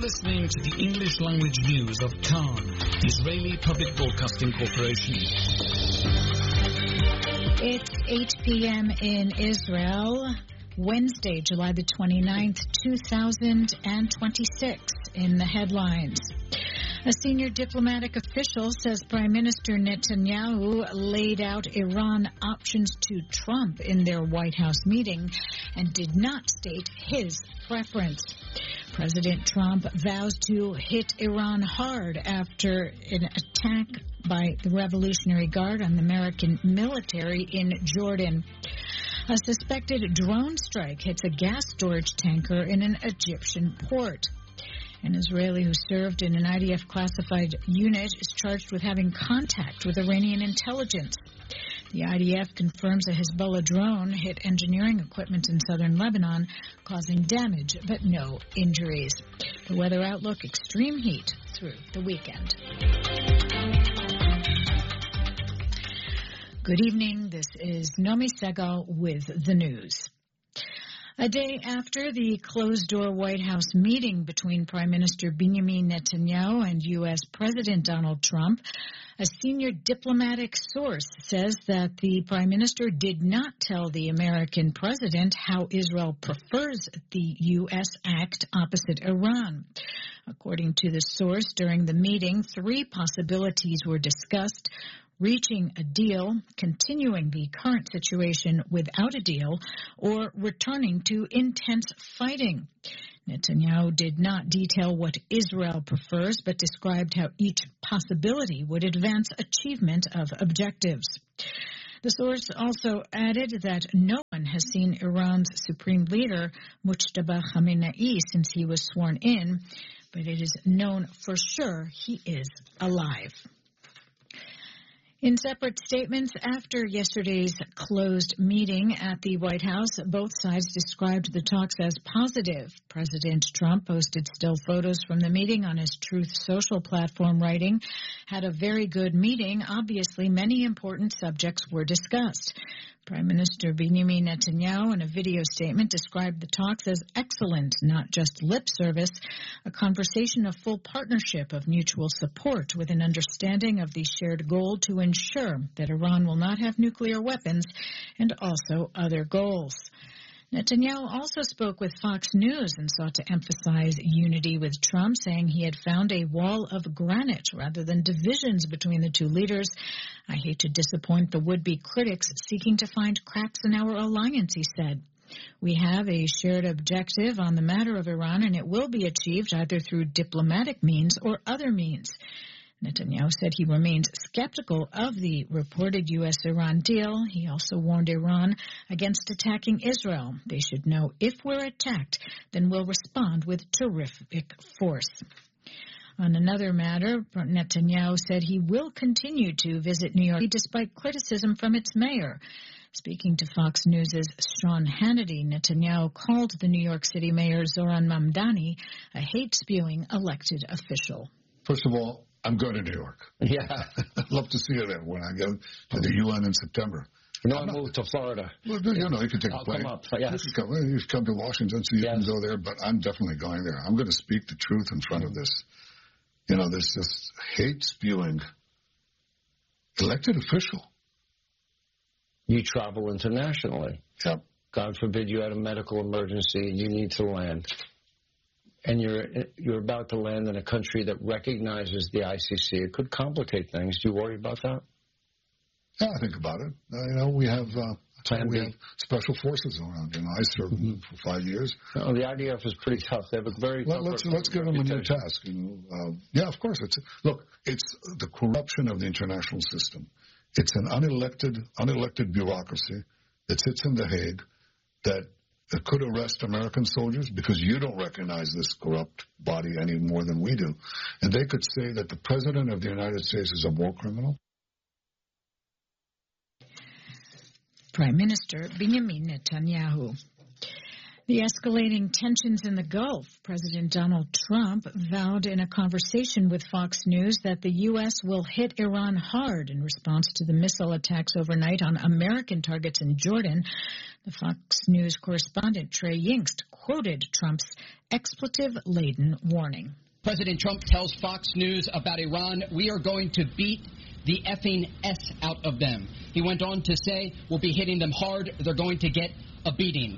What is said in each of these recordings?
listening to the English language news of Khan, Israeli Public Broadcasting Corporation. It's 8 p.m. in Israel, Wednesday, July the 29th, 2026. In the headlines, a senior diplomatic official says Prime Minister Netanyahu laid out Iran options to Trump in their White House meeting and did not state his preference. President Trump vows to hit Iran hard after an attack by the Revolutionary Guard on the American military in Jordan. A suspected drone strike hits a gas storage tanker in an Egyptian port. An Israeli who served in an IDF classified unit is charged with having contact with Iranian intelligence. The IDF confirms a Hezbollah drone hit engineering equipment in southern Lebanon, causing damage but no injuries. The weather outlook: extreme heat through the weekend. Good evening. This is Nomi Segal with the news. A day after the closed-door White House meeting between Prime Minister Benjamin Netanyahu and U.S. President Donald Trump, a senior diplomatic source says that the Prime Minister did not tell the American president how Israel prefers the U.S. act opposite Iran. According to the source, during the meeting, 3 possibilities were discussed: reaching a deal, continuing the current situation without a deal, or returning to intense fighting. Netanyahu did not detail what Israel prefers, but described how each possibility would advance achievement of objectives. The source also added that no one has seen Iran's supreme leader, Mujtaba Khamenei, since he was sworn in, but it is known for sure he is alive. In separate statements after yesterday's closed meeting at the White House, both sides described the talks as positive. President Trump posted still photos from the meeting on his Truth Social platform, writing, "Had a very good meeting. Obviously, many important subjects were discussed." Prime Minister Benjamin Netanyahu, in a video statement, described the talks as excellent, not just lip service, a conversation of full partnership, of mutual support, with an understanding of the shared goal to ensure that Iran will not have nuclear weapons, and also other goals. Netanyahu also spoke with Fox News and sought to emphasize unity with Trump, saying he had found a wall of granite rather than divisions between the two leaders. "I hate to disappoint the would-be critics seeking to find cracks in our alliance," he said. "We have a shared objective on the matter of Iran, and it will be achieved either through diplomatic means or other means." Netanyahu said he remains skeptical of the reported U.S.-Iran deal. He also warned Iran against attacking Israel. "They should know if we're attacked, then we'll respond with terrific force." On another matter, Netanyahu said he will continue to visit New York despite criticism from its mayor. Speaking to Fox News' Sean Hannity, Netanyahu called the New York City mayor Zohran Mamdani a hate-spewing elected official. First of all, I'm going to New York. Yeah. I'd love to see you there when I go to the UN in September. I moved to Florida. Well, you can take a plane. I'll come up, yes. You can come to Washington so you can go there, but I'm definitely going there. I'm going to speak the truth in front of this. This hate-spewing elected official. You travel internationally. Yep. God forbid you had a medical emergency and you need to land. And you're about to land in a country that recognizes the ICC. It could complicate things. Do you worry about that? Yeah, I think about it. We have special forces around. I served for 5 years. The IDF is pretty tough. They have a very tough. Let's give them a new task. Yeah, of course. It's the corruption of the international system. It's an unelected bureaucracy that sits in The Hague that could arrest American soldiers because you don't recognize this corrupt body any more than we do. And they could say that the President of the United States is a war criminal. Prime Minister Benjamin Netanyahu. The escalating tensions in the Gulf. President Donald Trump vowed in a conversation with Fox News that the U.S. will hit Iran hard in response to the missile attacks overnight on American targets in Jordan. The Fox News correspondent Trey Yingst quoted Trump's expletive-laden warning. President Trump tells Fox News about Iran, "We are going to beat the effing S out of them." He went on to say, "We'll be hitting them hard. They're going to get a beating."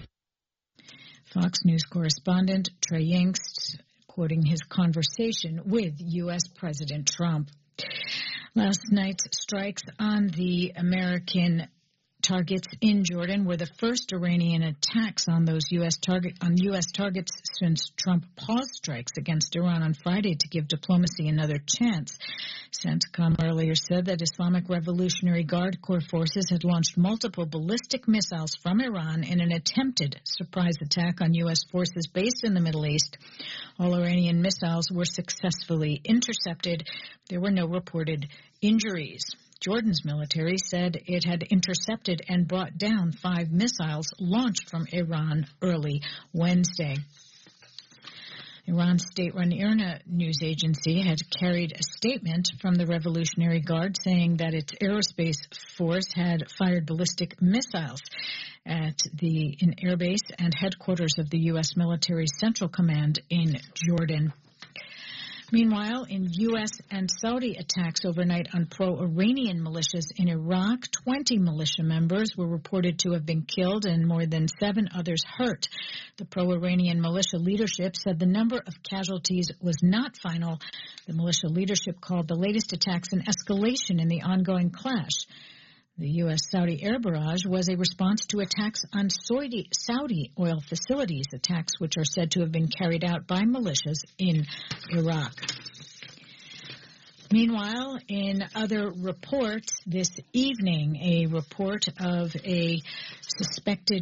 Fox News correspondent Trey Yingst quoting his conversation with U.S. President Trump. Last night's strikes on the American targets in Jordan were the first Iranian attacks on those U.S. targets since Trump paused strikes against Iran on Friday to give diplomacy another chance. CENTCOM earlier said that Islamic Revolutionary Guard Corps forces had launched multiple ballistic missiles from Iran in an attempted surprise attack on U.S. forces based in the Middle East. All Iranian missiles were successfully intercepted. There were no reported injuries. Jordan's military said it had intercepted and brought down 5 missiles launched from Iran early Wednesday. Iran's state-run IRNA news agency had carried a statement from the Revolutionary Guard saying that its aerospace force had fired ballistic missiles at an airbase and headquarters of the U.S. military Central Command in Jordan. Meanwhile, in U.S. and Saudi attacks overnight on pro-Iranian militias in Iraq, 20 militia members were reported to have been killed and more than 7 others hurt. The pro-Iranian militia leadership said the number of casualties was not final. The militia leadership called the latest attacks an escalation in the ongoing clash. The U.S.-Saudi air barrage was a response to attacks on Saudi oil facilities, attacks which are said to have been carried out by militias in Iraq. Meanwhile, in other reports this evening, a report of a suspected